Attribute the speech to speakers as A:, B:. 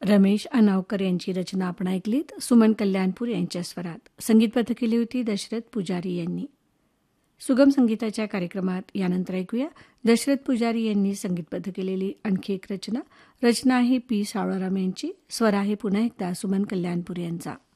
A: रमेश अनावकर यांची रचना आपण ऐकलीत. सुमन कल्याणपूर यांच्या स्वरात. संगीतबद्ध केली होती दशरथ पुजारी यांनी. सुगम संगीताच्या कार्यक्रमात यानंतर ऐकूया दशरथ पुजारी यांनी संगीतबद्ध केलेली आणखी एक रचना. रचना आहे पी सावळाराम यांची. स्वर आहे पुन्हा एकदा सुमन कल्याणपूर यांचा.